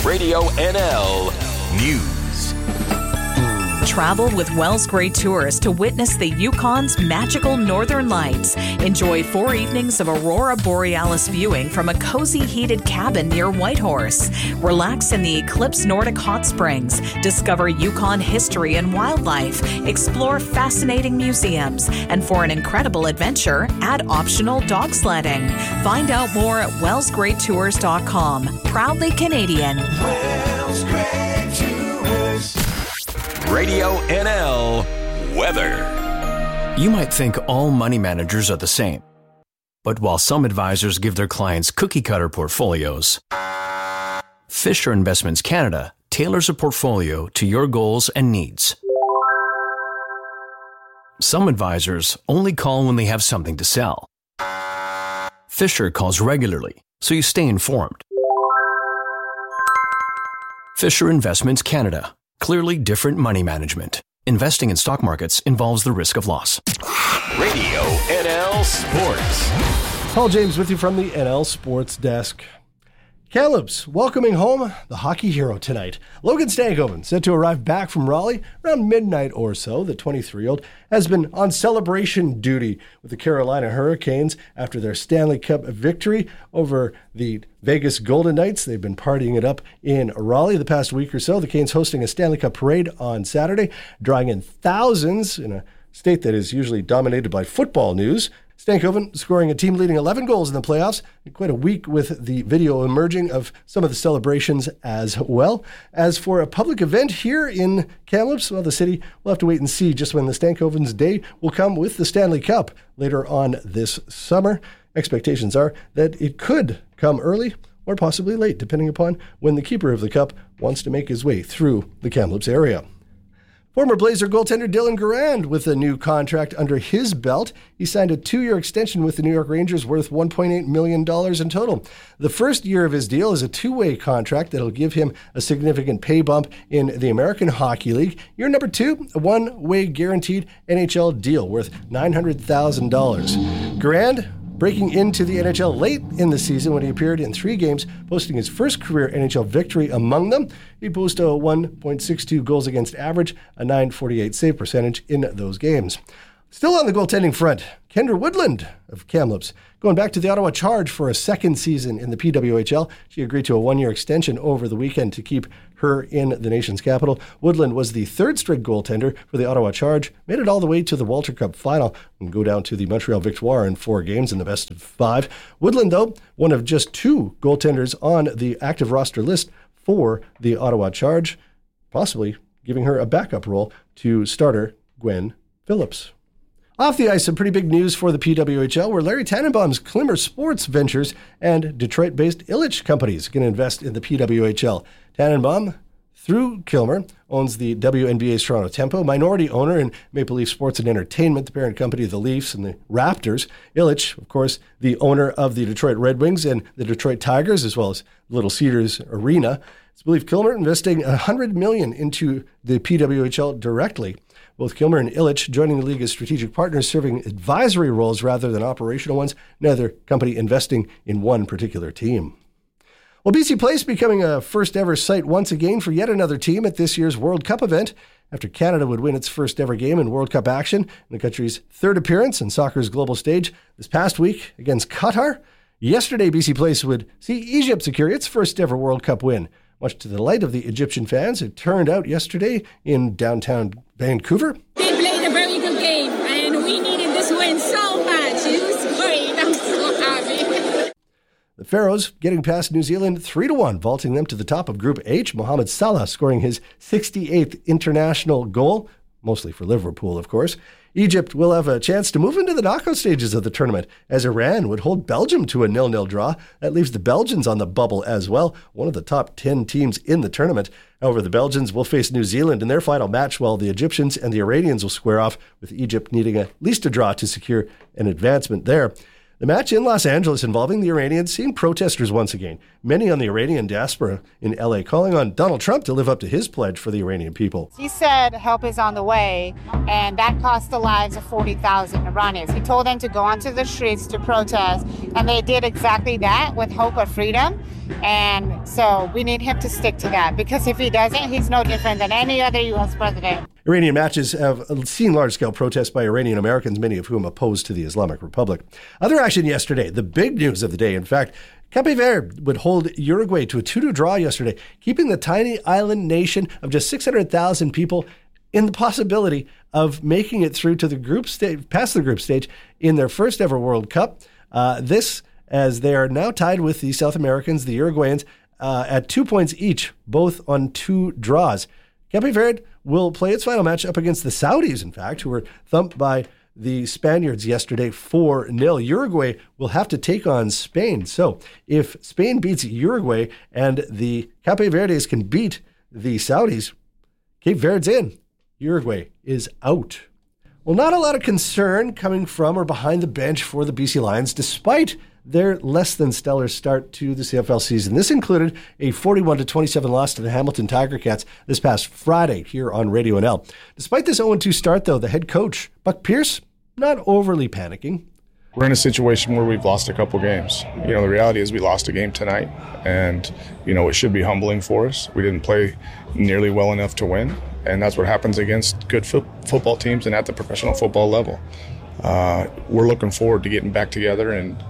Radio NL News. Travel with Wells Gray Tours to witness the Yukon's magical northern lights. Enjoy 4 evenings of Aurora Borealis viewing from a cozy heated cabin near Whitehorse. Relax in the Eclipse Nordic Hot Springs. Discover Yukon history and wildlife. Explore fascinating museums. And for an incredible adventure, add optional dog sledding. Find out more at wellsgraytours.com. Proudly Canadian. Wells Gray Tours. Radio NL weather. You might think all money managers are the same. But while some advisors give their clients cookie-cutter portfolios, Fisher Investments Canada tailors a portfolio to your goals and needs. Some advisors only call when they have something to sell. Fisher calls regularly, so you stay informed. Fisher Investments Canada. Clearly different money management. Investing in stock markets involves the risk of loss. Radio NL Sports. Paul James with you from the NL Sports Desk. Kamloops welcoming home the hockey hero tonight. Logan Stankoven, set to arrive back from Raleigh around midnight or so. The 23-year-old has been on celebration duty with the Carolina Hurricanes after their Stanley Cup victory over the Vegas Golden Knights. They've been partying it up in Raleigh the past week or so. The Canes hosting a Stanley Cup parade on Saturday, drawing in thousands in a state that is usually dominated by football news. Stankoven scoring a team-leading 11 goals in the playoffs. Quite a week with the video emerging of some of the celebrations as well. As for a public event here in Kamloops, well, the city will have to wait and see just when the Stankoven's day will come with the Stanley Cup later on this summer. Expectations are that it could come early or possibly late, depending upon when the keeper of the cup wants to make his way through the Kamloops area. Former Blazer goaltender Dylan Garand with a new contract under his belt. He signed a 2-year extension with the New York Rangers worth $1.8 million in total. The first year of his deal is a 2-way contract that'll give him a significant pay bump in the American Hockey League. Year number 2, a 1-way guaranteed NHL deal worth $900,000. Garand breaking into the NHL late in the season when he appeared in 3 games, posting his first career NHL victory among them. He posted a 1.62 goals against average, a .948 save percentage in those games. Still on the goaltending front, Kendra Woodland of Kamloops, going back to the Ottawa Charge for a second season in the PWHL. She agreed to a 1-year extension over the weekend to keep her in the nation's capital. Woodland was the 3rd straight goaltender for the Ottawa Charge, made it all the way to the Walter Cup final and go down to the Montreal Victoire in 4 games in the best of 5. Woodland, though, one of just 2 goaltenders on the active roster list for the Ottawa Charge, possibly giving her a backup role to starter Gwen Phillips. Off the ice, some pretty big news for the PWHL, where Larry Tannenbaum's Climmer Sports Ventures and Detroit-based Illich companies can invest in the PWHL. Tannenbaum, through Kilmer, owns the WNBA's Toronto Tempo, minority owner in Maple Leaf Sports and Entertainment, the parent company of the Leafs and the Raptors. Illich, of course, the owner of the Detroit Red Wings and the Detroit Tigers, as well as Little Cedars Arena. It's believed Kilmer investing $100 million into the PWHL directly. Both Kilmer and Illich joining the league as strategic partners, serving advisory roles rather than operational ones, neither company investing in one particular team. Well, BC Place becoming a first-ever site once again for yet another team at this year's World Cup event, after Canada would win its first-ever game in World Cup action in the country's 3rd appearance on soccer's global stage this past week against Qatar. Yesterday, BC Place would see Egypt secure its first-ever World Cup win. Much to the delight of the Egyptian fans, it turned out yesterday in downtown Vancouver. They played a very good game, and we needed this win so much. It was great. I'm so happy. The Pharaohs getting past New Zealand 3-1, vaulting them to the top of Group H. Mohamed Salah scoring his 68th international goal, mostly for Liverpool, of course. Egypt will have a chance to move into the knockout stages of the tournament, as Iran would hold Belgium to a 0-0 draw. That leaves the Belgians on the bubble as well, one of the top 10 teams in the tournament. However, the Belgians will face New Zealand in their final match, while the Egyptians and the Iranians will square off, with Egypt needing at least a draw to secure an advancement there. The match in Los Angeles involving the Iranians seeing protesters once again. Many on the Iranian diaspora in LA calling on Donald Trump to live up to his pledge for the Iranian people. He said help is on the way, and that cost the lives of 40,000 Iranians. He told them to go onto the streets to protest, and they did exactly that with hope of freedom. And so we need him to stick to that, because if he doesn't, he's no different than any other U.S. president. Iranian matches have seen large-scale protests by Iranian Americans, many of whom opposed to the Islamic Republic. Other action yesterday, the big news of the day, in fact, Cape Verde would hold Uruguay to a 2-2 draw yesterday, keeping the tiny island nation of just 600,000 people in the possibility of making it through to the group stage, past the group stage in their first ever World Cup. This, as they are now tied with the South Americans, the Uruguayans, at 2 points each, both on 2 draws. Cape Verde will play its final match up against the Saudis, in fact, who were thumped by the Spaniards yesterday 4-0. Uruguay will have to take on Spain. So if Spain beats Uruguay and the Cape Verdes can beat the Saudis, Cape Verde's in. Uruguay is out. Well, not a lot of concern coming from or behind the bench for the BC Lions, despite their less than stellar start to the CFL season. This included a 41-27 loss to the Hamilton Tiger Cats this past Friday here on Radio NL. Despite this 0-2 start, though, the head coach, Buck Pierce, not overly panicking. We're in a situation where we've lost a couple games. The reality is we lost a game tonight, and, it should be humbling for us. We didn't play nearly well enough to win, and that's what happens against good football teams and at the professional football level. We're looking forward to getting back together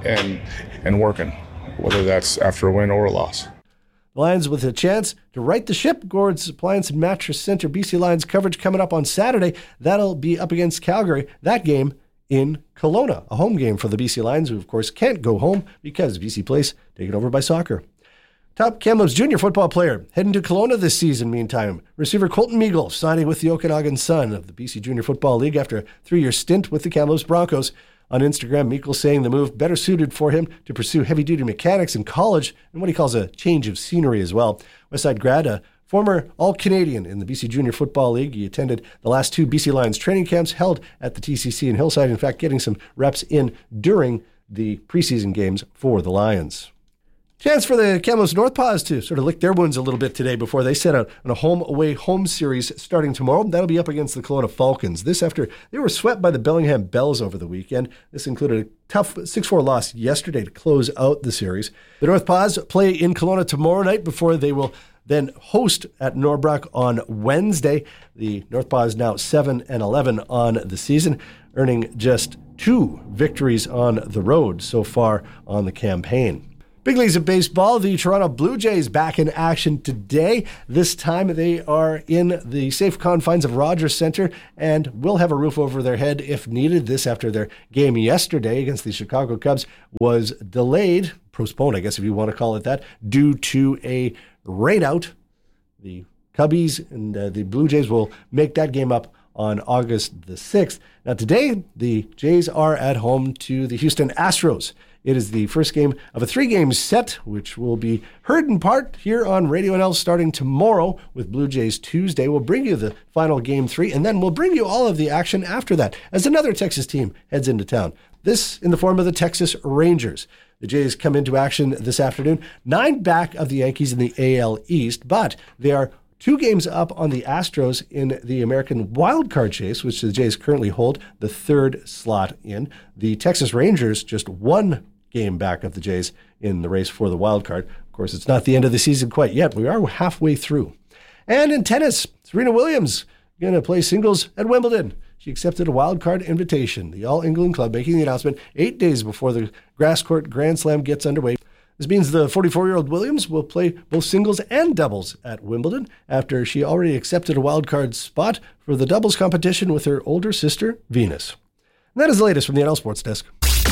and working, whether that's after a win or a loss. The Lions with a chance to right the ship. Gord's Appliance and Mattress Center BC Lions coverage coming up on Saturday. That'll be up against Calgary. That game in Kelowna, a home game for the BC Lions, who of course can't go home because BC Place taken over by soccer. Top Kamloops junior football player heading to Kelowna this season, meantime. Receiver Colton Meagle signing with the Okanagan Sun of the BC Junior Football League after a 3-year stint with the Kamloops Broncos. On Instagram, Meagle saying the move better suited for him to pursue heavy-duty mechanics in college and what he calls a change of scenery as well. Westside grad, a former All-Canadian in the BC Junior Football League. He attended the last 2 BC Lions training camps held at the TCC in Hillside, in fact, getting some reps in during the preseason games for the Lions. Chance for the Kamloops North Paws to sort of lick their wounds a little bit today before they set out on a home-away-home series starting tomorrow. That'll be up against the Kelowna Falcons. This after they were swept by the Bellingham Bells over the weekend. This included a tough 6-4 loss yesterday to close out the series. The North Paws play in Kelowna tomorrow night before they will then host at Norbrook on Wednesday. The North Paws now 7-11 on the season, earning just 2 victories on the road so far on the campaign. Big leagues of baseball, the Toronto Blue Jays back in action today. This time they are in the safe confines of Rogers Center and will have a roof over their head if needed. This after their game yesterday against the Chicago Cubs was delayed, postponed, I guess if you want to call it that, due to a rainout. The Cubbies and the Blue Jays will make that game up on August the 6th. Now today, the Jays are at home to the Houston Astros. It is the first game of a 3-game set, which will be heard in part here on Radio NL starting tomorrow with Blue Jays Tuesday. We'll bring you the final Game 3, and then we'll bring you all of the action after that as another Texas team heads into town. This in the form of the Texas Rangers. The Jays come into action this afternoon, 9 back of the Yankees in the AL East, but they are 2 games up on the Astros in the American wildcard chase, which the Jays currently hold the 3rd slot in. The Texas Rangers just 1 game back of the Jays in the race for the wild card. Of course, it's not the end of the season quite yet. We are halfway through. And in tennis, Serena Williams going to play singles at Wimbledon. She accepted a wild card invitation. The All England Club making the announcement 8 days before the grass court Grand Slam gets underway. This means the 44-year-old Williams will play both singles and doubles at Wimbledon after she already accepted a wild card spot for the doubles competition with her older sister, Venus. And that is the latest from the NL Sports Desk.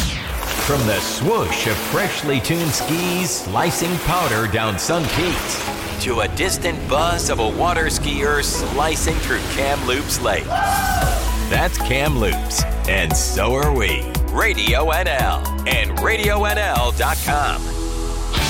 From the swoosh of freshly tuned skis slicing powder down Sun Peaks to a distant buzz of a water skier slicing through Kamloops Lake. That's Kamloops, and so are we. Radio NL and RadioNL.com.